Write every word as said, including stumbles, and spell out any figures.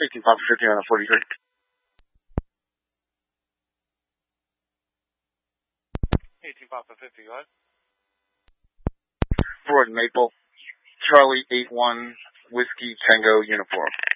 eighteen Papa fifty on a forty-three. eighteen Papa fifty, go ahead. Broad Maple, Charlie eight one, Whiskey Tango Uniform.